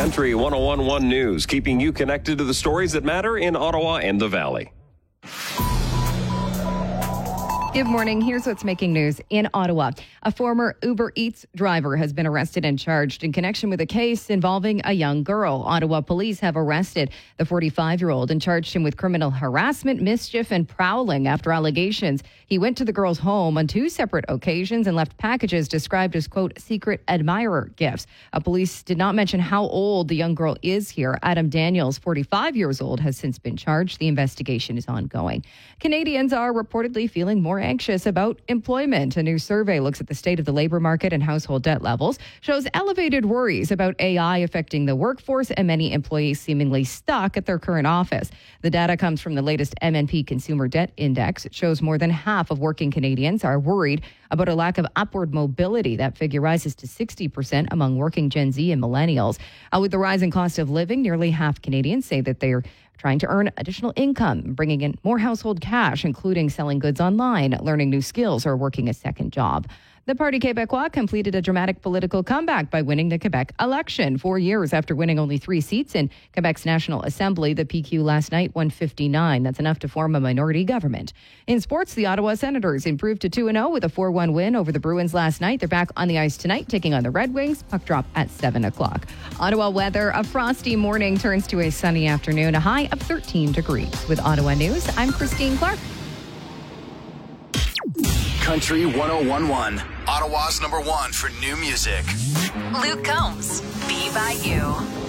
Country 101.1 News, keeping you connected to the stories that matter in Ottawa and the Valley. Good morning. Here's what's making news in Ottawa. A former Uber Eats driver has been arrested and charged in connection with a case involving a young girl. Ottawa police have arrested the 45-year-old and charged him with criminal harassment, mischief, and prowling after allegations. He went to the girl's home on 2 separate occasions and left packages described as, quote, secret admirer gifts. Police did not mention how old the young girl is here. Adam Daniels, 45 years old, has since been charged. The investigation is ongoing. Canadians are reportedly feeling more anxious about employment. A new survey looks at the state of the labor market and household debt levels, shows elevated worries about AI affecting the workforce and many employees seemingly stuck at their current office. The data comes from the latest MNP Consumer Debt Index. It shows more than half of working Canadians are worried about a lack of upward mobility. That figure rises to 60% among working Gen Z and millennials. With the rising cost of living, nearly half Canadians say that they're trying to earn additional income, bringing in more household cash, including selling goods online, learning new skills, or working a second job. The Parti Québécois completed a dramatic political comeback by winning the Quebec election. 4 years after winning only 3 seats in Quebec's National Assembly, the PQ last night won 59. That's enough to form a minority government. In sports, the Ottawa Senators improved to 2-0 with a 4-1 win over the Bruins last night. They're back on the ice tonight, taking on the Red Wings. Puck drop at 7 o'clock. Ottawa weather, a frosty morning turns to a sunny afternoon, a high of 13 degrees. With Ottawa News, I'm Christine Clark. Country 101.1, Ottawa's #1 for new music. Luke Combs, Be By You.